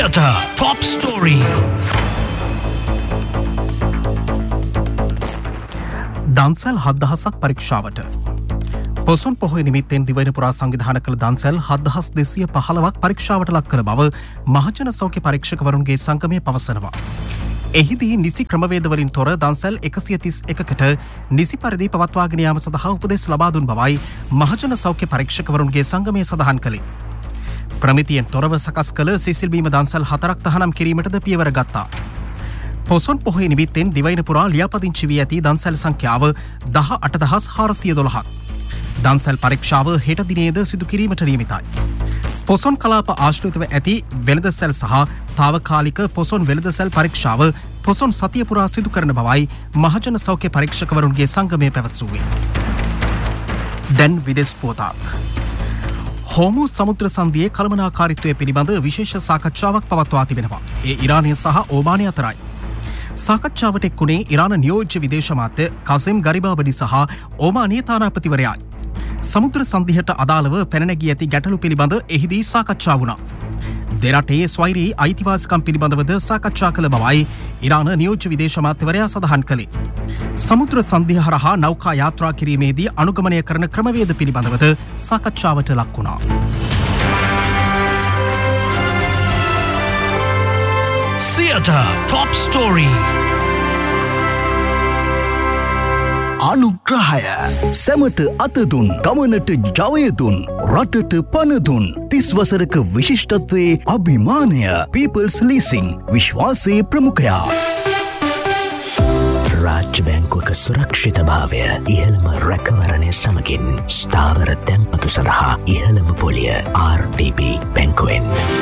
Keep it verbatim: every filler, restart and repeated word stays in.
Theatre Top Story. දන්සැල් හත්දහසක් පරීක්ෂාවට. Poson පොහොය නිමිත්තෙන් දිවයින පුරා සංවිධාන කළ දන්සැල් හත්දහස් දෙසිය පහළොවක් පරීක්ෂාවට ලක් කළ බව මහජන සෞඛ්‍ය පරීක්ෂකවරුන්ගේ සංගමය පවසනවා. එහිදී නිසි ක්‍රමවේදවලින් තොර දන්සැල් එකසිය තිස් එකකට නිසි පරිදි පවත්වාගෙන යාම සඳහා උපදෙස් ලබා දුන් බවයි මහජන සෞඛ්‍ය පරීක්ෂකවරුන්ගේ සංගමය සඳහන් කළේ. ප්‍රමිතියෙන් තොරව සකස් කළ සිසිල් බීම දන්සැල් හතරක් තහනම් කිරීමටද පියවර ගත්තා. පොසොන් පොහොය නිමිත්තෙන් දිවයින පුරා ලියාපදිංචි වී ඇති දන්සැල් සංඛ්‍යාව දහ අට දහස් හාරසිය දොළහක්. දන්සැල් පරීක්ෂාව හෙට දිනේද සිදු කිරීමට නියමිතයි. පොසොන් කලාප ආශ්‍රිතව ඇති වෙළඳසැල් සහ තාවකාලික පොසොන් වෙළඳසැල් පරීක්ෂාව පොසොන් සතිය පුරා සිදු කරන බවයි මහජන සෞඛ්‍ය පරීක්ෂකවරුන්ගේ සංගමය පැවසුවේ. දැන් විදෙස් පුවතක්. හෝමු සමුද්‍ර සංධියේ කළමනාකාරීත්වය පිළිබඳ විශේෂ සාකච්ඡාවක් පවත්වා තිබෙනවා. ඒ ඉරානය සහ ඕමානය අතරයි. සාකච්ඡාවට එක්ුණේ ඉරාන නියෝජ්‍ය විදේශ මාත්‍ය කසෙම් ගරිබාබඩි සහ ඕමානයේ තානාපතිවරයායි. සමුද්‍ර සංධියට අදාළව පැනනැගී ඇති ගැටලු පිළිබඳ එහිදී සාකච්ඡා වුණා. දෙරටේ ස්වෛරී අයිතිවාසිකම් පිළිබඳවද සාකච්ඡා කළ බවයි ඉරාන නියෝජ්‍ය විදේශ මාත්‍යවරයා සඳහන් කළේ. සමුද්‍ර සංධිය හරහා නෞකා යාත්‍රා කිරීමේදී අනුගමනය කරන ක්‍රමවේද පිළිබඳවද සාකච්ඡාවට ලක් වුණා. Theatre Top Story. අනුග්‍රහය සැමට අතදුන් ගමනට ජවයදුන් රටට පණදුන් තිස් වසරක විශිෂ්ටත්වයේ අභිමානය පීපල්ස් ලීසිං විශ්වාසයේ ප්‍රමුඛයා. රාජ්‍ය බැංකුවක සුරක්ෂිත භාවය ඉහළම රැකවරණය සමගින් ස්ථාවර තැන්පතු සඳහා ඉහළම පොලිය ආර් ඩී බී බැංකුවෙන්.